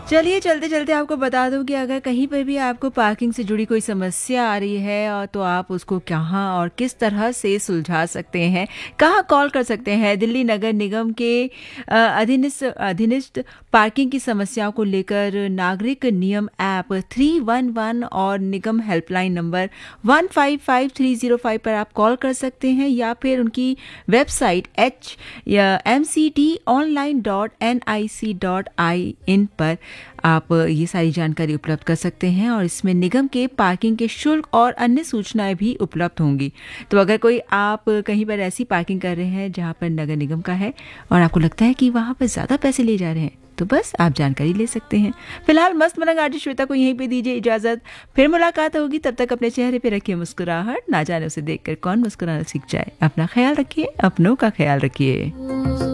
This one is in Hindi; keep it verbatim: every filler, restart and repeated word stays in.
चलिए चलते चलते आपको बता दूं कि अगर कहीं पर भी आपको पार्किंग से जुड़ी कोई समस्या आ रही है और तो आप उसको कहाँ और किस तरह से सुलझा सकते हैं, कहाँ कॉल कर सकते हैं। दिल्ली नगर निगम के अ, अधीनस्थ अधीनस्थ पार्किंग की समस्याओं को लेकर नागरिक नियम ऐप थ्री वन वन और निगम helpline number one five five three zero five पर आप कॉल कर सकते हैं, या फिर उनकी वेबसाइट एच या M C T online dot N I C dot I इन पर आप ये सारी जानकारी उपलब्ध कर सकते हैं। और इसमें निगम के पार्किंग के शुल्क और अन्य सूचनाएं भी उपलब्ध होंगी। तो अगर कोई आप कहीं पर ऐसी पार्किंग कर रहे हैं जहां पर नगर निगम का है और आपको लगता है कि वहां पर ज़्यादा पैसे ले जा रहे हैं, तो बस आप जानकारी ले सकते हैं। फिलहाल मस्त मलंग आर्टिस्ट श्वेता को यहीं पे दीजिए इजाजत, फिर मुलाकात होगी। तब तक अपने चेहरे पे रखिए मुस्कुराहट, ना जाने उसे देखकर कौन मुस्कुराना सीख जाए। अपना ख्याल रखिए, अपनों का ख्याल रखिए।